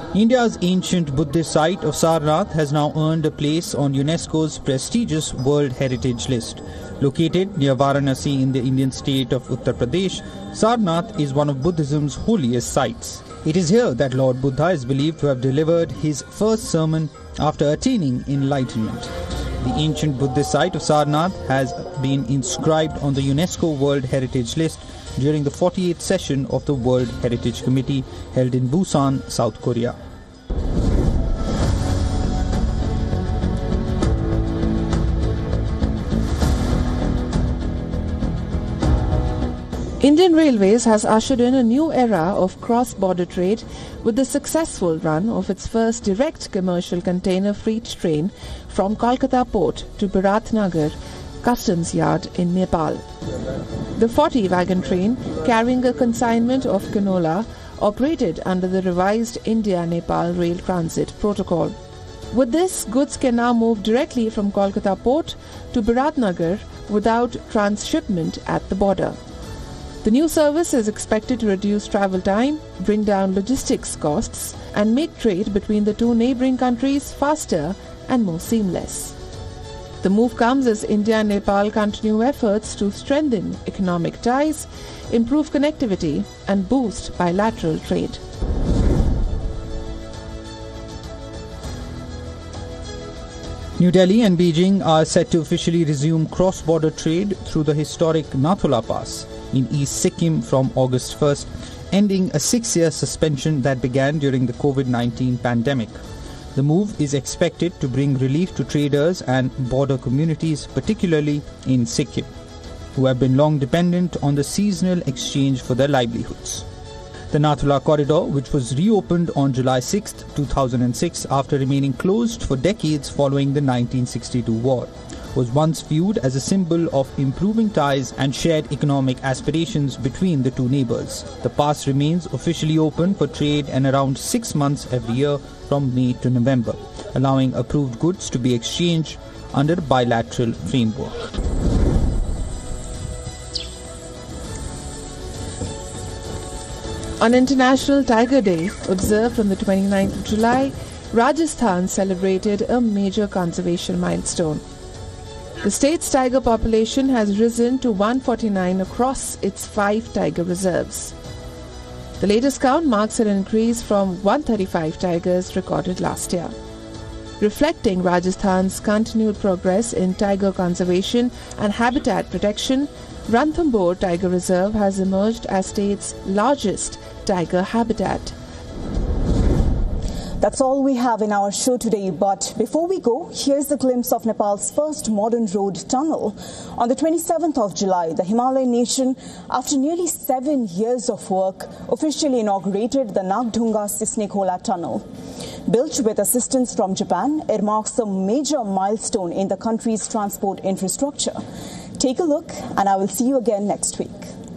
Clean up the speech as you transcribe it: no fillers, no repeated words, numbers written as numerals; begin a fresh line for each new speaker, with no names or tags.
India's ancient Buddhist site of Sarnath has now earned a place on UNESCO's prestigious World Heritage List. Located near Varanasi in the Indian state of Uttar Pradesh, Sarnath is one of Buddhism's holiest sites. It is here that Lord Buddha is believed to have delivered his first sermon after attaining enlightenment. The ancient Buddhist site of Sarnath has been inscribed on the UNESCO World Heritage List during the 48th session of the World Heritage Committee held in Busan, South Korea.
Indian Railways has ushered in a new era of cross-border trade with the successful run of its first direct commercial container freight train from Kolkata port to Biratnagar Customs Yard in Nepal. The 40-wagon train, carrying a consignment of canola, operated under the revised India-Nepal Rail Transit Protocol. With this, goods can now move directly from Kolkata port to Biratnagar without transshipment at the border. The new service is expected to reduce travel time, bring down logistics costs, and make trade between the two neighbouring countries faster and more seamless. The move comes as India and Nepal continue efforts to strengthen economic ties, improve connectivity, and boost bilateral trade.
New Delhi and Beijing are set to officially resume cross-border trade through the historic Nathula Pass in East Sikkim from August 1st, ending a 6-year suspension that began during the COVID-19 pandemic. The move is expected to bring relief to traders and border communities, particularly in Sikkim, who have been long dependent on the seasonal exchange for their livelihoods. The Nathula Corridor, which was reopened on July 6, 2006 after remaining closed for decades following the 1962 war, was once viewed as a symbol of improving ties and shared economic aspirations between the two neighbours. The pass remains officially open for trade and around 6 months every year from May to November, allowing approved goods to be exchanged under a bilateral framework.
On International Tiger Day, observed on the 29th of July, Rajasthan celebrated a major conservation milestone. The state's tiger population has risen to 149 across its 5 tiger reserves. The latest count marks an increase from 135 tigers recorded last year. Reflecting Rajasthan's continued progress in tiger conservation and habitat protection, Ranthambore Tiger Reserve has emerged as state's largest tiger habitat.
That's all we have in our show today, but before we go, here's a glimpse of Nepal's first modern road tunnel. On the 27th of July, the Himalayan nation, after nearly 7 years of work, officially inaugurated the Nagdunga-Sisnekola tunnel. Built with assistance from Japan, it marks a major milestone in the country's transport infrastructure. Take a look, and I will see you again next week.